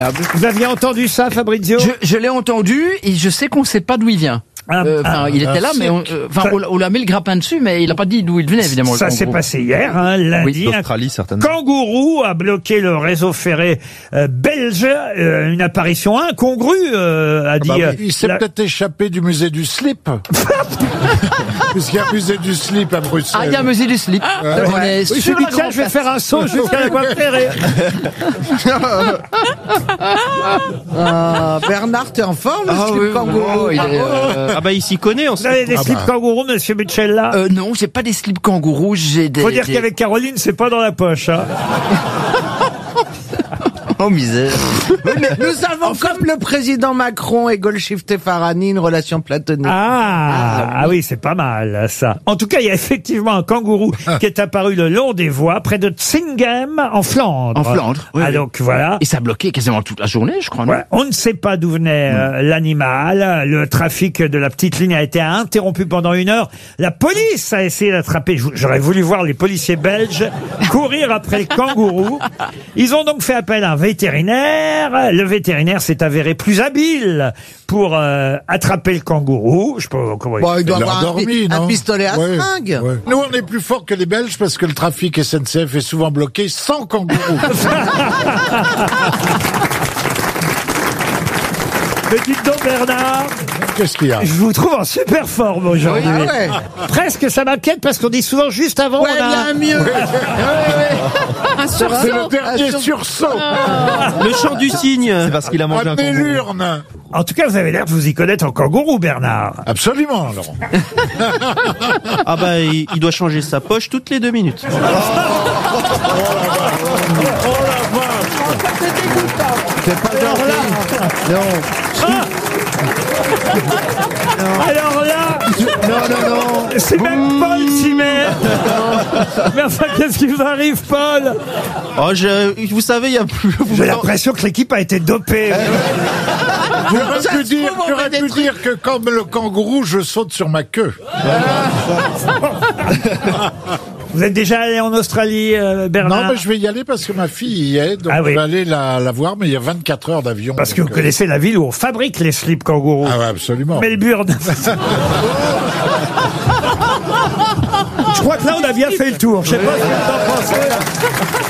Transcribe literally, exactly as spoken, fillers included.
Vous aviez entendu ça, Fabrizio? Je, je l'ai entendu et je sais qu'on ne sait pas d'où il vient. Ah, Euh, ah, il était là, mais on, euh, enfin, on, on lui a mis le grappin dessus, mais il n'a pas dit d'où il venait, évidemment. Ça s'est passé hier, hein, lundi. Oui, d'Australie, certainement. Kangourou a bloqué le réseau ferré euh, belge. Euh, une apparition incongrue, euh, a dit. Bah oui, euh, il s'est la- peut-être échappé du musée du slip. Puisqu'il y a un musée du slip à Bruxelles. Ah, il y a un musée du slip. Ouais. On est Oui, sur je me la dis, tiens, grande je vais place. faire un saut jusqu'à la voie ferrée. Ah, Bernard, t'es en forme, le Ah slip oui, oui, kangourou. oui, il est, euh, Ah bah il s'y connaît en Vous avez des Ah slips bah. kangourous, monsieur Mitchell, euh, non, j'ai pas des slips kangourous, j'ai des. Faut dire des- qu'avec Caroline, c'est pas dans la poche, hein. Oh misère. Oui, mais nous avons, comme le président Macron et Golshifteh Farhani, une relation platonique. Ah, ah oui, c'est pas mal, ça. En tout cas, il y a effectivement un kangourou qui est apparu le long des voies, près de Tsingem, en Flandre. En Flandre, oui, Ah, oui. donc voilà. Et ça a bloqué quasiment toute la journée, je crois. non Ouais, on ne sait pas d'où venait euh, l'animal. Le trafic de la petite ligne a été interrompu pendant une heure. La police a essayé d'attraper. Je- J'aurais voulu voir les policiers belges courir après le kangourou. Ils ont donc fait appel à un vétérinaire. Le vétérinaire s'est avéré plus habile pour euh, attraper le kangourou. Je sais pas comment il- Bon, il doit Il a avoir un, dormi, pi- un non pistolet à Ouais, seringue. ouais. Nous, on est plus fort que les Belges parce que le trafic S N C F est souvent bloqué sans kangourou. Mais dites donc, Bernard, Qu'est-ce qu'il y a? je vous trouve en super forme aujourd'hui. Ah ouais. Presque, ça m'inquiète parce qu'on dit souvent juste avant. Ouais, on il y a un mieux. Un C'est sursaut. le dernier sursaut. Le chant du cygne. C'est parce qu'il a mangé Un un kangourou. bélurne. En tout cas, vous avez l'air de vous y connaître en kangourou, Bernard. Absolument, Laurent. Ah bah il, il doit changer sa poche toutes les deux minutes. C'est pas Alors là, alors là, Non, non, non. c'est même Paul qui met. Mais enfin, qu'est-ce qui vous arrive, Paul? Oh je, vous savez il y a plus. vous- J'ai l'impression que l'équipe a été dopée. J'aurais Ça pu se dire, trouve, on j'aurais met des pu trucs. dire que comme le kangourou, je saute sur ma queue. Vous êtes déjà allé en Australie, euh, Bernard? Non, mais je vais y aller parce que ma fille y est, donc Ah oui. je vais aller la, la voir, mais il y a vingt-quatre heures d'avion. Parce que donc, vous euh, connaissez la ville où on fabrique les slips kangourous. Ah ouais, absolument. Melbourne. Je crois que là, on a bien fait le tour. Je sais pas ce que vous en pensez.